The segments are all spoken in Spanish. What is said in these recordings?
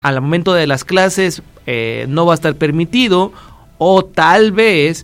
al momento de las clases no va a estar permitido, o tal vez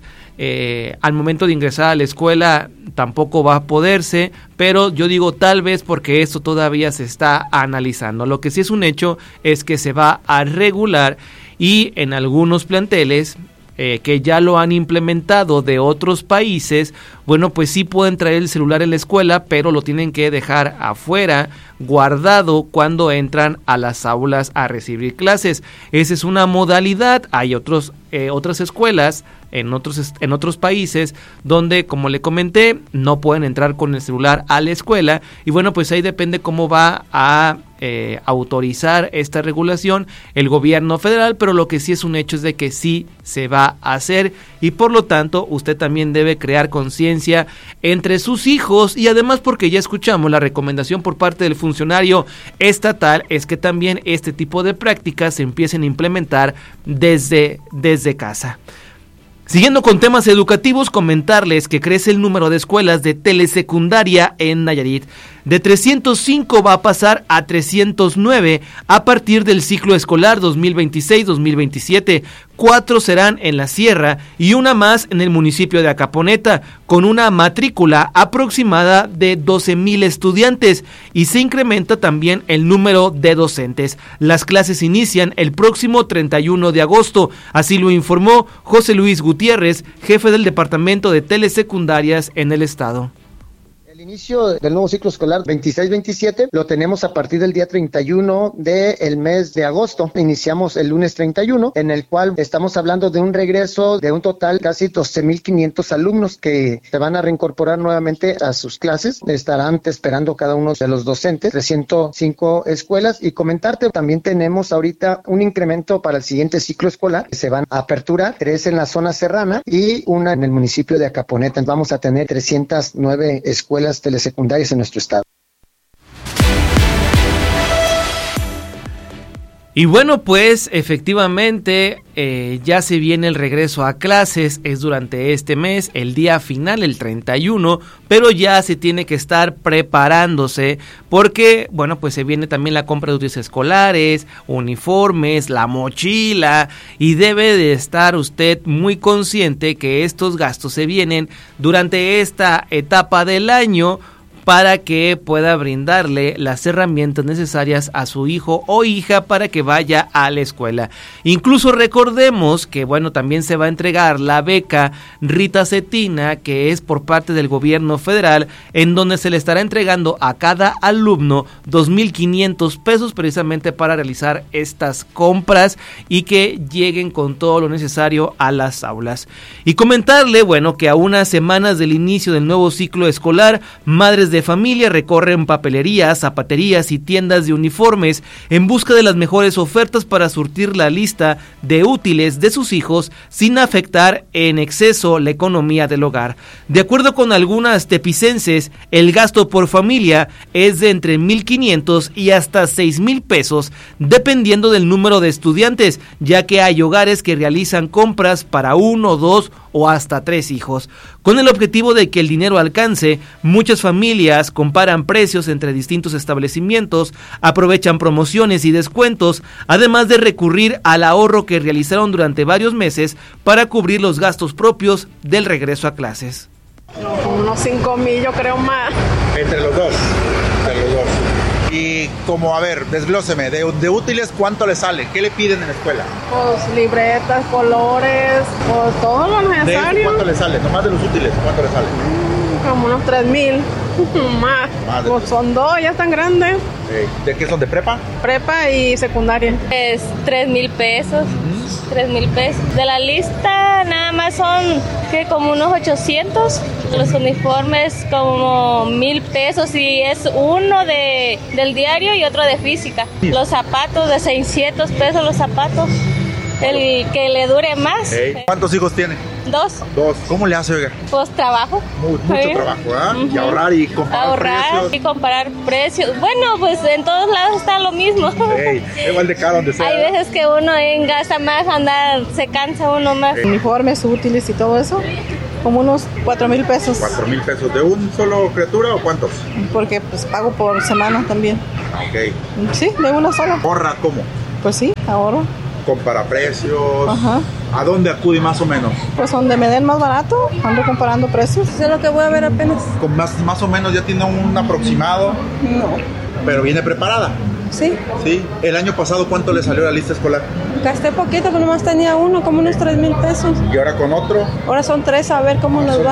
al momento de ingresar a la escuela tampoco va a poderse, pero yo digo tal vez porque esto todavía se está analizando. Lo que sí es un hecho es que se va a regular, y en algunos planteles que ya lo han implementado de otros países, bueno, pues sí pueden traer el celular en la escuela, pero lo tienen que dejar afuera, guardado, cuando entran a las aulas a recibir clases. Esa es una modalidad. Hay otras escuelas en otros países donde, como le comenté, no pueden entrar con el celular a la escuela, y bueno, pues ahí depende cómo va a autorizar esta regulación el gobierno federal, pero lo que sí es un hecho es de que sí se va a hacer, y por lo tanto usted también debe crear conciencia entre sus hijos, y además porque ya escuchamos la recomendación por parte del funcionario estatal es que también este tipo de prácticas se empiecen a implementar desde casa. Siguiendo con temas educativos, comentarles que crece el número de escuelas de telesecundaria en Nayarit. De 305 va a pasar a 309 a partir del ciclo escolar 2026-2027. 4 serán en la Sierra y una más en el municipio de Acaponeta, con una matrícula aproximada de 12,000 estudiantes, y se incrementa también el número de docentes. Las clases inician el próximo 31 de agosto, así lo informó José Luis Gutiérrez, jefe del Departamento de Telesecundarias en el estado. El inicio del nuevo ciclo escolar 26-27 lo tenemos a partir del día 31 del mes de agosto. Iniciamos el lunes 31, en el cual estamos hablando de un regreso de un total casi 12,500 alumnos que se van a reincorporar nuevamente a sus clases. Estarán esperando cada uno de los docentes, 305 escuelas. Y comentarte, también tenemos ahorita un incremento para el siguiente ciclo escolar. Se van a aperturar 3 en la zona serrana y una en el municipio de Acaponeta. Vamos a tener 309 escuelas telesecundarias en nuestro estado. Y bueno, pues efectivamente ya se viene el regreso a clases, es durante este mes, el día final, el 31, pero ya se tiene que estar preparándose porque, bueno, pues se viene también la compra de útiles escolares, uniformes, la mochila, y debe de estar usted muy consciente que estos gastos se vienen durante esta etapa del año, para que pueda brindarle las herramientas necesarias a su hijo o hija para que vaya a la escuela. Incluso recordemos que, bueno, también se va a entregar la beca Rita Cetina, que es por parte del gobierno federal, en donde se le estará entregando a cada alumno 2,500 pesos precisamente para realizar estas compras y que lleguen con todo lo necesario a las aulas. Y comentarle, bueno, que a unas semanas del inicio del nuevo ciclo escolar, madres de familia recorren papelerías, zapaterías y tiendas de uniformes en busca de las mejores ofertas para surtir la lista de útiles de sus hijos sin afectar en exceso la economía del hogar. De acuerdo con algunas tepicenses, el gasto por familia es de entre 1,500 y hasta 6,000 pesos, dependiendo del número de estudiantes, ya que hay hogares que realizan compras para 1, 2 o hasta 3 hijos. Con el objetivo de que el dinero alcance, muchas familias comparan precios entre distintos establecimientos, aprovechan promociones y descuentos, además de recurrir al ahorro que realizaron durante varios meses para cubrir los gastos propios del regreso a clases. No, como unos 5,000, yo creo más. Entre los dos. Y como, a ver, desglóseme, de útiles, ¿cuánto le sale? ¿Qué le piden en la escuela? Pues libretas, colores, pues todo lo necesario. ¿De eso cuánto le sale? Nomás de los útiles, ¿cuánto le sale? Como unos 3,000. Más pues son 2, ya están grandes. ¿De qué son? ¿De prepa? Prepa y secundaria. Es 3,000 pesos. 3,000 pesos. De la lista nada más son como unos 800. Los uniformes como 1,000 pesos y es uno del diario y otro de física. Los zapatos de 600 pesos los zapatos. El que le dure más. ¿Cuántos hijos tiene? 2. ¿Cómo le hace, oiga? Pues trabajo. Mucho trabajo, ¿ah? Uh-huh. Y ahorrar y comparar precios. Y comparar precios. Bueno, pues en todos lados está lo mismo. Igual de caro donde sea. Hay veces que uno gasta más, se cansa uno más. Uniformes, útiles y todo eso, como unos 4,000 pesos. 4,000 pesos. ¿De un solo criatura o cuántos? Porque pues pago por semana también. Ok. Sí, de una sola. ¿Ahorra cómo? Pues sí, ahorro. Compara precios. Ajá. ¿A dónde acude más o menos? Pues donde me den más barato, ando comparando precios. Eso es lo que voy a ver apenas. Con más o menos ya tiene un aproximado. No. Pero viene preparada. Sí. Sí. El año pasado, ¿cuánto le salió la lista escolar? Gasté poquito, pero nomás tenía uno, como unos 3,000 pesos. ¿Y ahora con otro? Ahora son 3, a ver cómo nos va.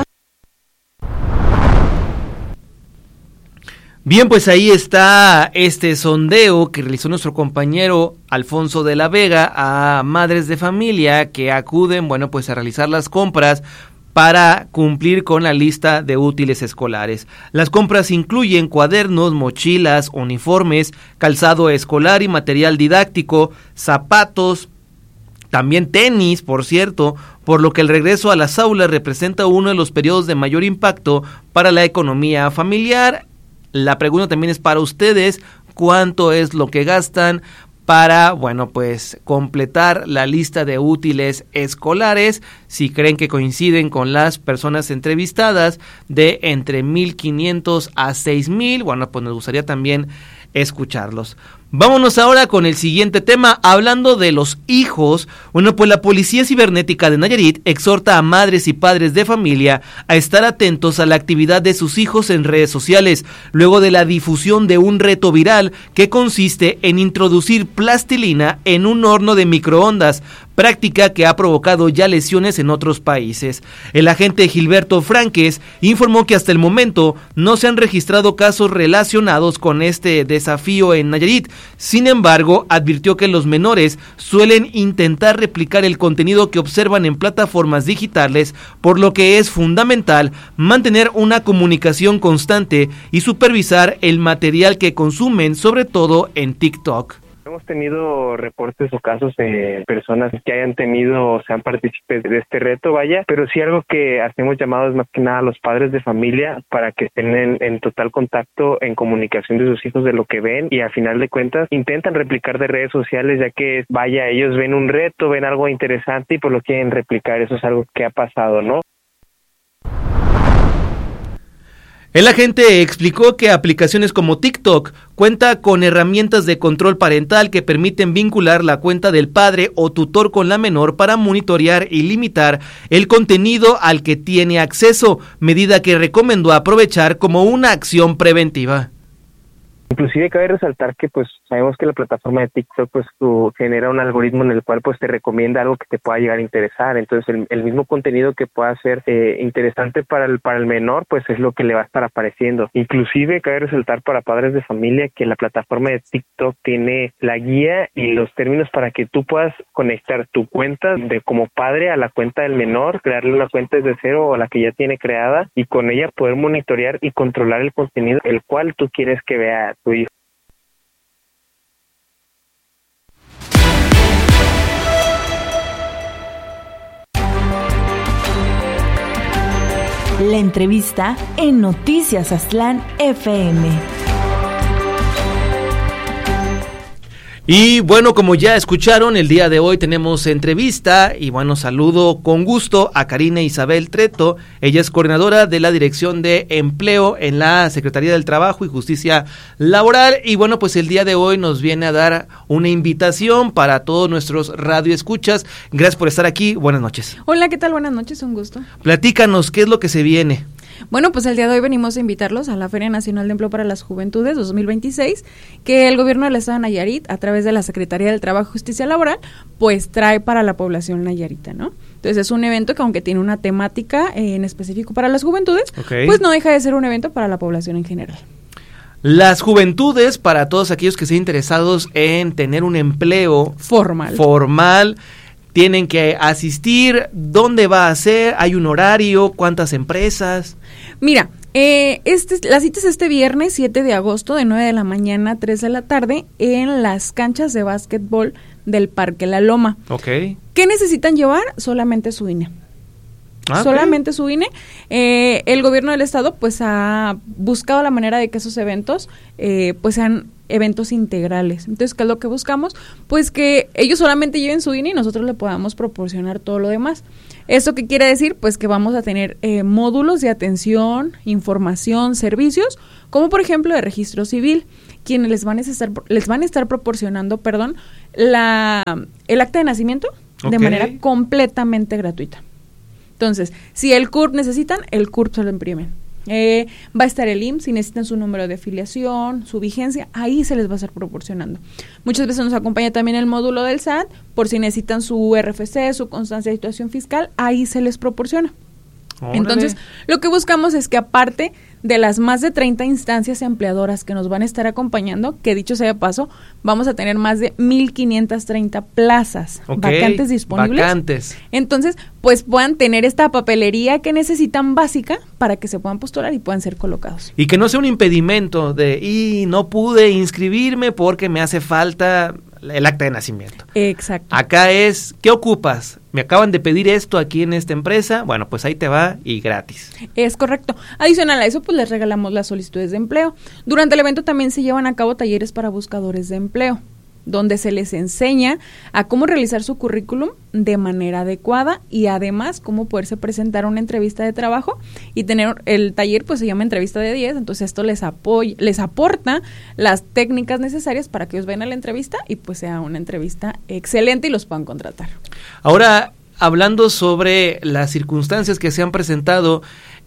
Bien, pues ahí está este sondeo que realizó nuestro compañero Alfonso de la Vega a madres de familia que acuden, bueno, pues a realizar las compras para cumplir con la lista de útiles escolares. Las compras incluyen cuadernos, mochilas, uniformes, calzado escolar y material didáctico, zapatos, también tenis, por cierto, por lo que el regreso a las aulas representa uno de los periodos de mayor impacto para la economía familiar. La pregunta también es para ustedes, ¿cuánto es lo que gastan para, bueno, pues completar la lista de útiles escolares? Si creen que coinciden con las personas entrevistadas, de entre 1,500 a 6,000, bueno, pues nos gustaría también escucharlos. Vámonos ahora con el siguiente tema, hablando de los hijos. Bueno, pues la Policía Cibernética de Nayarit exhorta a madres y padres de familia a estar atentos a la actividad de sus hijos en redes sociales, luego de la difusión de un reto viral que consiste en introducir plastilina en un horno de microondas, práctica que ha provocado ya lesiones en otros países. El agente Gilberto Franques informó que hasta el momento no se han registrado casos relacionados con este desafío en Nayarit. Sin embargo, advirtió que los menores suelen intentar replicar el contenido que observan en plataformas digitales, por lo que es fundamental mantener una comunicación constante y supervisar el material que consumen, sobre todo en TikTok. Hemos tenido reportes o casos de personas que hayan tenido o sean partícipes de este reto, pero sí algo que hacemos llamados más que nada a los padres de familia para que estén en total contacto, en comunicación de sus hijos de lo que ven, y a final de cuentas intentan replicar de redes sociales, ya que ellos ven un reto, ven algo interesante y pues lo quieren replicar. Eso es algo que ha pasado, ¿no? El agente explicó que aplicaciones como TikTok cuenta con herramientas de control parental que permiten vincular la cuenta del padre o tutor con la menor para monitorear y limitar el contenido al que tiene acceso, medida que recomendó aprovechar como una acción preventiva. Inclusive cabe resaltar que pues sabemos que la plataforma de TikTok pues genera un algoritmo en el cual pues te recomienda algo que te pueda llegar a interesar. Entonces el mismo contenido que pueda ser interesante para el menor pues es lo que le va a estar apareciendo. Inclusive cabe resaltar para padres de familia que la plataforma de TikTok tiene la guía y los términos para que tú puedas conectar tu cuenta de como padre a la cuenta del menor, crearle una cuenta desde cero o la que ya tiene creada, y con ella poder monitorear y controlar el contenido el cual tú quieres que vea tu hijo. La entrevista en Noticias Aztlán FM. Y bueno, como ya escucharon, el día de hoy tenemos entrevista y bueno, saludo con gusto a Karina Isabel Treto. Ella es coordinadora de la Dirección de Empleo en la Secretaría del Trabajo y Justicia Laboral, y bueno, pues el día de hoy nos viene a dar una invitación para todos nuestros radioescuchas. Gracias por estar aquí, buenas noches. Hola, ¿qué tal? Buenas noches, un gusto. Platícanos, ¿qué es lo que se viene? Bueno, pues el día de hoy venimos a invitarlos a la Feria Nacional de Empleo para las Juventudes 2026, que el gobierno del estado de Nayarit, a través de la Secretaría del Trabajo y Justicia Laboral, pues trae para la población nayarita, ¿no? Entonces es un evento que, aunque tiene una temática en específico para las juventudes, pues no deja de ser un evento para la población en general. Las juventudes, para todos aquellos que estén interesados en tener un empleo formal, tienen que asistir. ¿Dónde va a ser? ¿Hay un horario? ¿Cuántas empresas? Mira, la cita es este viernes 7 de agosto de 9 de la mañana a 3 de la tarde en las canchas de básquetbol del Parque La Loma. Okay. ¿Qué necesitan llevar? Solamente su INE. Solamente su INE. El gobierno del estado pues ha buscado la manera de que esos eventos pues sean eventos integrales. Entonces, ¿qué es lo que buscamos? Pues que ellos solamente lleven su INE y nosotros le podamos proporcionar todo lo demás. ¿Esto qué quiere decir? Pues que vamos a tener módulos de atención, información, servicios, como por ejemplo de registro civil, quienes les van a estar proporcionando, el acta de nacimiento de manera completamente gratuita. Entonces, si el CURP necesitan, el CURP se lo imprimen. Va a estar el IMSS, si necesitan su número de afiliación, su vigencia, ahí se les va a estar proporcionando. Muchas veces nos acompaña también el módulo del SAT, por si necesitan su RFC, su constancia de situación fiscal, ahí se les proporciona. ¡Órale! Entonces, lo que buscamos es que aparte de las más de 30 instancias empleadoras que nos van a estar acompañando, que dicho sea de paso, vamos a tener más de 1,530 plazas vacantes disponibles. Vacantes. Entonces, pues puedan tener esta papelería que necesitan básica para que se puedan postular y puedan ser colocados. Y que no sea un impedimento no pude inscribirme porque me hace falta el acta de nacimiento. Exacto. Acá es, ¿qué ocupas? Me acaban de pedir esto aquí en esta empresa, bueno, pues ahí te va y gratis. Es correcto. Adicional a eso, pues les regalamos las solicitudes de empleo. Durante el evento también se llevan a cabo talleres para buscadores de empleo, donde se les enseña a cómo realizar su currículum de manera adecuada y además cómo poderse presentar a una entrevista de trabajo y tener el taller, pues se llama entrevista de 10, entonces esto les aporta las técnicas necesarias para que ellos vayan a la entrevista y pues sea una entrevista excelente y los puedan contratar. Ahora, hablando sobre las circunstancias que se han presentado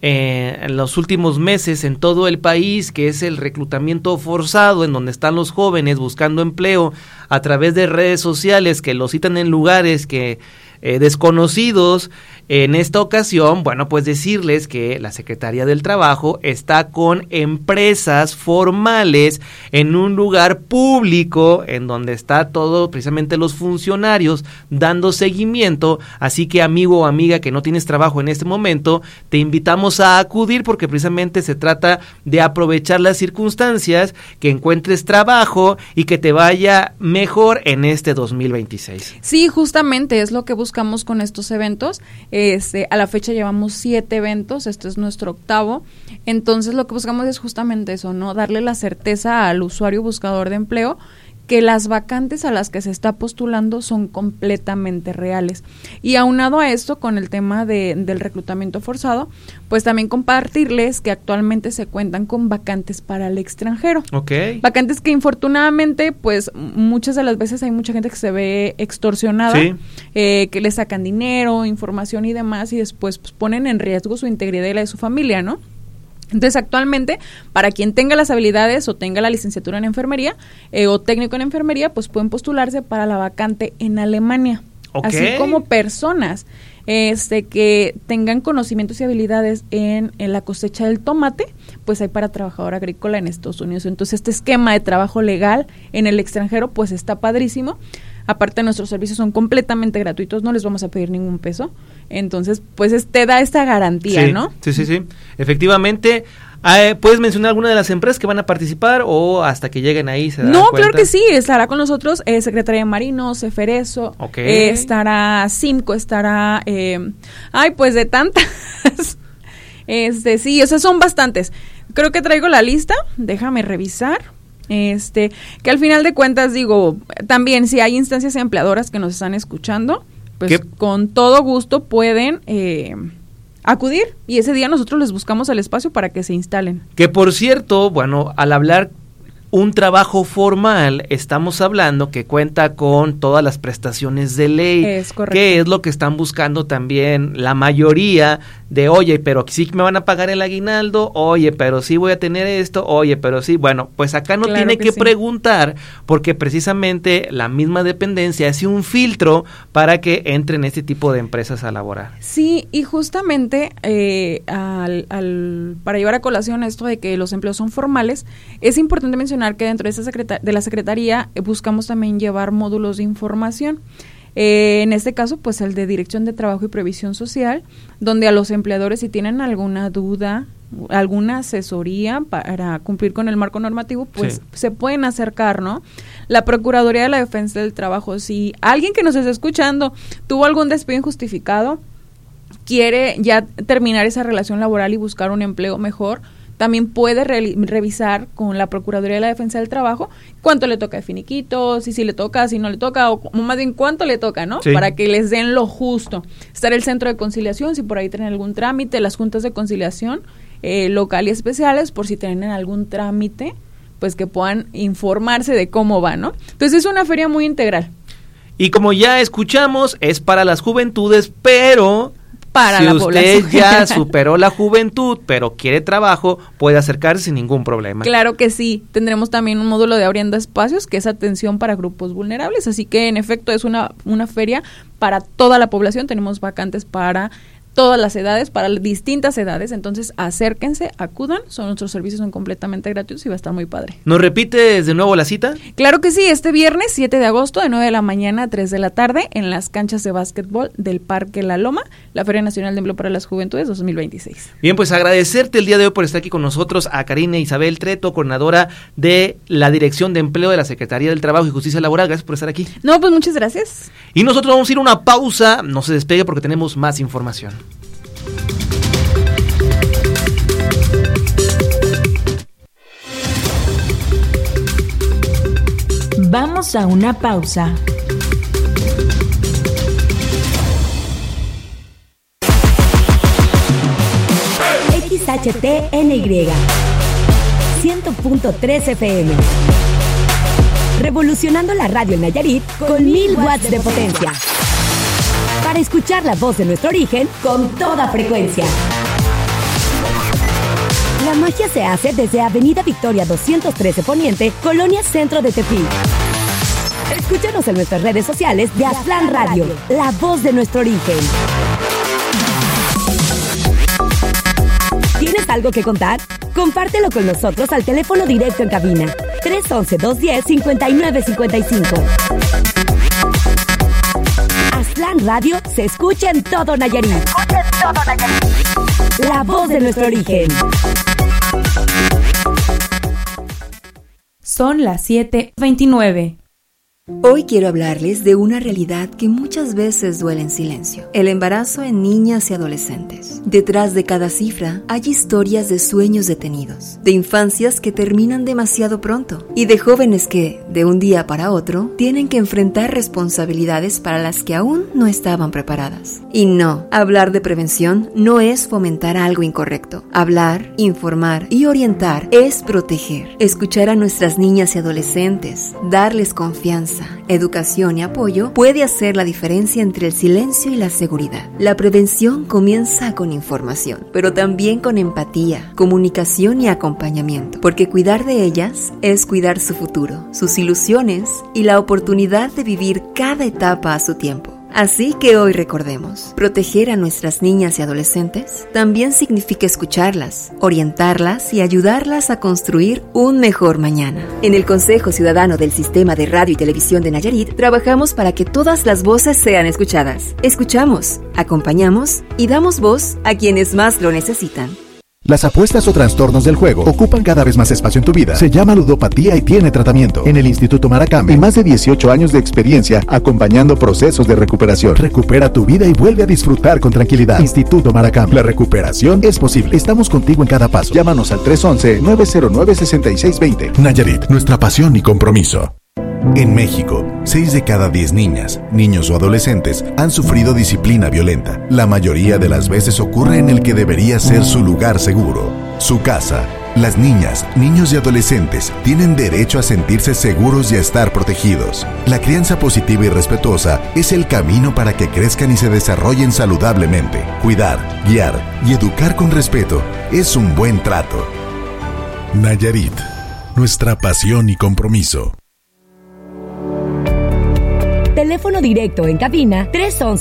en los últimos meses en todo el país, que es el reclutamiento forzado, en donde están los jóvenes buscando empleo a través de redes sociales que los citan en lugares que desconocidos. En esta ocasión, bueno, pues decirles que la Secretaría del Trabajo está con empresas formales en un lugar público en donde está todo, precisamente los funcionarios dando seguimiento, así que amigo o amiga que no tienes trabajo en este momento, te invitamos a acudir porque precisamente se trata de aprovechar las circunstancias, que encuentres trabajo y que te vaya mejor en este 2026. Sí, justamente es lo que buscamos con estos eventos. A la fecha llevamos 7 eventos, este es nuestro 8º, entonces lo que buscamos es justamente eso, ¿no? Darle la certeza al usuario buscador de empleo que las vacantes a las que se está postulando son completamente reales. Y aunado a esto, con el tema del reclutamiento forzado, pues también compartirles que actualmente se cuentan con vacantes para el extranjero. Vacantes que infortunadamente, pues muchas de las veces hay mucha gente que se ve extorsionada, que le sacan dinero, información y demás, y después pues, ponen en riesgo su integridad y la de su familia, ¿no? Entonces, actualmente, para quien tenga las habilidades o tenga la licenciatura en enfermería o técnico en enfermería, pues pueden postularse para la vacante en Alemania. Así como personas que tengan conocimientos y habilidades en la cosecha del tomate, pues hay para trabajador agrícola en Estados Unidos. Entonces, este esquema de trabajo legal en el extranjero, pues está padrísimo. Aparte, nuestros servicios son completamente gratuitos, no les vamos a pedir ningún peso. Entonces, pues te da esta garantía, ¿no? Sí. Efectivamente. ¿Puedes mencionar alguna de las empresas que van a participar o hasta que lleguen ahí se dan cuenta? Claro que sí, estará con nosotros Secretaría de Marinos, Ceferezo, estará Simco, estará, pues de tantas. Sí, o sea, son bastantes. Creo que traigo la lista, déjame revisar. Que al final de cuentas digo, también si hay instancias empleadoras que nos están escuchando, pues con todo gusto pueden acudir y ese día nosotros les buscamos el espacio para que se instalen. Que por cierto, bueno, al hablar un trabajo formal, estamos hablando que cuenta con todas las prestaciones de ley. Es correcto. Que es lo que están buscando también la mayoría de, oye, pero sí me van a pagar el aguinaldo, oye, pero sí voy a tener esto, oye, pero sí, bueno, pues acá no tiene que preguntar, porque precisamente la misma dependencia hace un filtro para que entren este tipo de empresas a laborar. Sí, y justamente para llevar a colación esto de que los empleos son formales, es importante mencionar que dentro de la Secretaría buscamos también llevar módulos de información. En este caso, pues el de Dirección de Trabajo y Previsión Social, donde a los empleadores si tienen alguna duda, alguna asesoría para cumplir con el marco normativo, pues se pueden acercar, ¿no? La Procuraduría de la Defensa del Trabajo, si alguien que nos está escuchando tuvo algún despido injustificado, quiere ya terminar esa relación laboral y buscar un empleo mejor, también puede revisar con la Procuraduría de la Defensa del Trabajo cuánto le toca de finiquito, si le toca, si no le toca, o más bien cuánto le toca, ¿no? Sí. Para que les den lo justo. Estar el centro de conciliación, si por ahí tienen algún trámite, las juntas de conciliación local y especiales, por si tienen algún trámite, pues que puedan informarse de cómo va, ¿no? Entonces es una feria muy integral. Y como ya escuchamos, es para las juventudes, pero para si la usted población ya superó la juventud, pero quiere trabajo, puede acercarse sin ningún problema. Claro que sí. Tendremos también un módulo de Abriendo Espacios, que es atención para grupos vulnerables. Así que, en efecto, es una feria para toda la población. Tenemos vacantes para todas las edades, para distintas edades, entonces acérquense, acudan, nuestros servicios son completamente gratuitos y va a estar muy padre. ¿Nos repites de nuevo la cita? Claro que sí, este viernes 7 de agosto de 9 de la mañana a 3 de la tarde en las canchas de básquetbol del Parque La Loma, la Feria Nacional de Empleo para las Juventudes 2026. Bien, pues agradecerte el día de hoy por estar aquí con nosotros a Karina Isabel Treto, coordinadora de la Dirección de Empleo de la Secretaría del Trabajo y Justicia Laboral. Gracias por estar aquí. No, pues muchas gracias. Y nosotros vamos a ir a una pausa, no se despegue porque tenemos más información. Vamos a una pausa. XHTNY 100.3 FM. Revolucionando la radio en Nayarit con 1000 watts de potencia. Para escuchar la voz de nuestro origen con toda frecuencia. La magia se hace desde Avenida Victoria 213 Poniente, Colonia Centro de Tepic. Escúchanos en nuestras redes sociales de Aztlán Radio, la voz de nuestro origen. ¿Tienes algo que contar? Compártelo con nosotros al teléfono directo en cabina 311-210-5955. Aztlán Radio se escucha en todo Nayarit. La voz de nuestro origen. Son las 7:29. Hoy quiero hablarles de una realidad que muchas veces duele en silencio: el embarazo en niñas y adolescentes. Detrás de cada cifra hay historias de sueños detenidos, de infancias que terminan demasiado pronto y de jóvenes que, de un día para otro, tienen que enfrentar responsabilidades para las que aún no estaban preparadas. Y no, hablar de prevención no es fomentar algo incorrecto. Hablar, informar y orientar es proteger. Escuchar a nuestras niñas y adolescentes, darles confianza, educación y apoyo puede hacer la diferencia entre el silencio y la seguridad. La prevención comienza con información, pero también con empatía, comunicación y acompañamiento, porque cuidar de ellas es cuidar su futuro, sus ilusiones y la oportunidad de vivir cada etapa a su tiempo. Así que hoy recordemos, proteger a nuestras niñas y adolescentes también significa escucharlas, orientarlas y ayudarlas a construir un mejor mañana. En el Consejo Ciudadano del Sistema de Radio y Televisión de Nayarit, trabajamos para que todas las voces sean escuchadas. Escuchamos, acompañamos y damos voz a quienes más lo necesitan. Las apuestas o trastornos del juego ocupan cada vez más espacio en tu vida. Se llama ludopatía y tiene tratamiento. En el Instituto Maracame, más de 18 años de experiencia acompañando procesos de recuperación. Recupera tu vida y vuelve a disfrutar con tranquilidad. Instituto Maracame. La recuperación es posible. Estamos contigo en cada paso. Llámanos al 311-909-6620. Nayarit, nuestra pasión y compromiso. En México, 6 de cada 10 niñas, niños o adolescentes han sufrido disciplina violenta. La mayoría de las veces ocurre en el que debería ser su lugar seguro, su casa. Las niñas, niños y adolescentes tienen derecho a sentirse seguros y a estar protegidos. La crianza positiva y respetuosa es el camino para que crezcan y se desarrollen saludablemente. Cuidar, guiar y educar con respeto es un buen trato. Nayarit, nuestra pasión y compromiso. Teléfono directo en cabina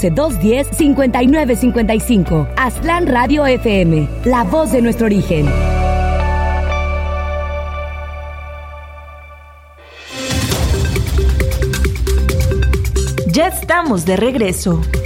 311-210-5955. Aztlán Radio FM, la voz de nuestro origen. Ya estamos de regreso.